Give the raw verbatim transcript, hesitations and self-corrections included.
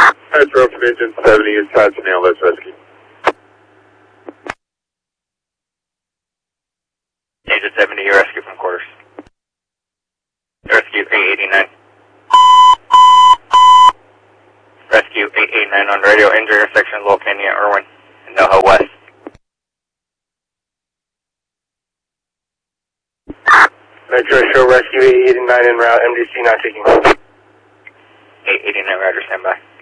Metro from Engine seventy is Todd Snail, let's rescue. Engine seventy, you rescue from quarters. Rescue eight eighty-nine. Rescue eight eighty-nine on radio, injury intersection, Little Canyon, Irwin, and NoHo West. Metro show rescue eight eighty-nine en route, M D C not taking. eight eighty-nine, roger, stand by.